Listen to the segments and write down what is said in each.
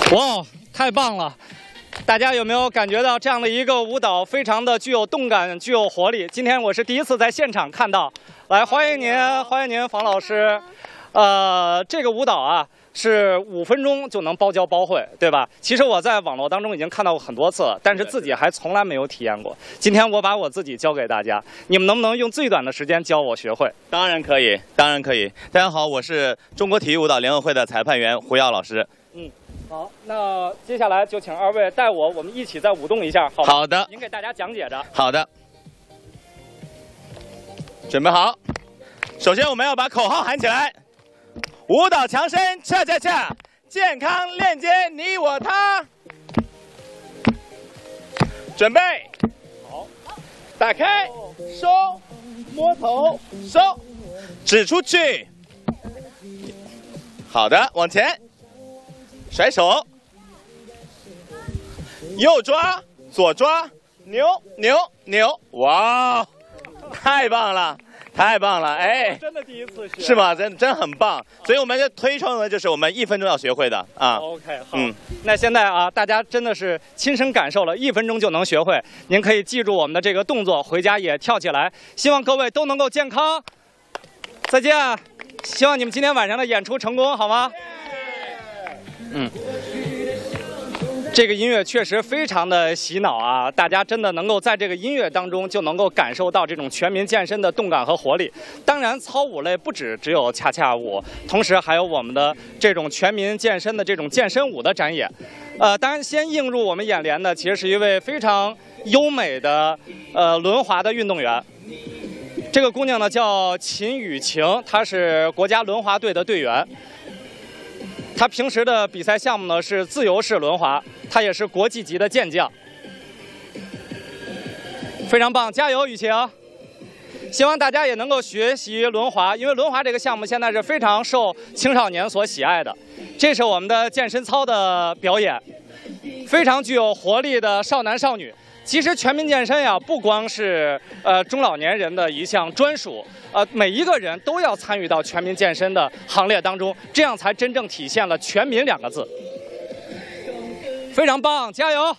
哇，太棒了！大家有没有感觉到这样的一个舞蹈非常的具有动感、具有活力？今天我是第一次在现场看到，来欢迎您，欢迎您，房老师。这个舞蹈啊是5分钟就能包教包会，对吧？其实我在网络当中已经看到过很多次了，但是自己还从来没有体验过。今天我把我自己教给大家，你们能不能用最短的时间教我学会？ 当然可以，当然可以。大家好，我是中国体育舞蹈联合会的裁判员胡耀老师。 好，那接下来就请2位带我们一起再舞动一下，好吗？ 好的， 您给大家讲解着。 好的，准备好。首先我们要把口号喊起来：舞蹈强身恰恰恰，健康链接你我他。准备，好，打开，收，摸头，收，指出去。好的，往前。甩手，右抓，左抓，扭扭扭，哇，太棒了，太棒了！哎， 真的第一次学， 是吗？真很棒。所以我们就推崇的就是我们1分钟要学会的啊。 OK， 好，那现在啊，大家真的是亲身感受了，1分钟就能学会。您可以记住我们的这个动作，回家也跳起来。希望各位都能够健康。再见，希望你们今天晚上的演出成功，好吗？这个音乐确实非常的洗脑啊！大家真的能够在这个音乐当中就能够感受到这种全民健身的动感和活力。当然，操舞类不只有恰恰舞，同时还有我们的这种全民健身的这种健身舞的展演。当然，先映入我们眼帘的其实是一位非常优美的轮滑的运动员。这个姑娘呢叫秦雨晴，她是国家轮滑队的队员。他平时的比赛项目呢是自由式轮滑，他也是国际级的健将，非常棒，加油，雨晴！希望大家也能够学习轮滑，因为轮滑这个项目现在是非常受青少年所喜爱的。这是我们的健身操的表演，非常具有活力的少男少女。其实全民健身呀，不光是中老年人的一项专属，每一个人都要参与到全民健身的行列当中，这样才真正体现了“全民”2个字。非常棒，加油！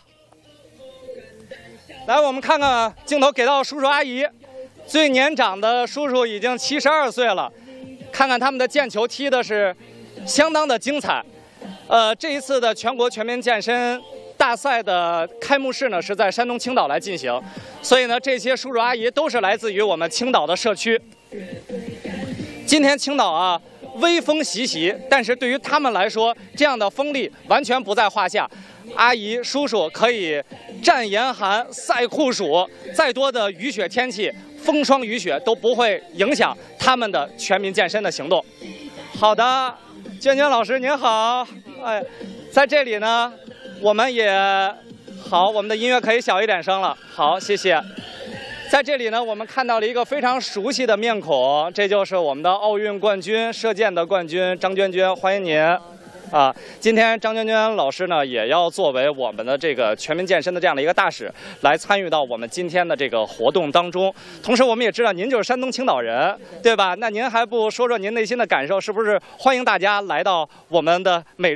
来，我们看看镜头给到叔叔阿姨，最年长的叔叔已经72岁了，看看他们的毽球踢的是相当的精彩。这一次的全国全民健身大赛的开幕式呢是在山东青岛来进行，所以呢这些叔叔阿姨都是来自于我们青岛的社区。今天青岛啊微风习习，但是对于他们来说，这样的风力完全不在话下。阿姨叔叔可以战严寒赛酷暑，再多的雨雪天气、风霜雨雪都不会影响他们的全民健身的行动。好的，娟娟老师您好，哎，在这里呢。我们也好，我们的音乐可以小一点声了。好，谢谢。在这里呢，我们看到了一个非常熟悉的面孔，这就是我们的奥运冠军、射箭的冠军张娟娟，欢迎您。今天张娟娟老师呢，也要作为我们的这个全民健身的这样的一个大使，来参与到我们今天的这个活动当中。同时，我们也知道您就是山东青岛人，对吧？那您还不说说您内心的感受？是不是欢迎大家来到我们的美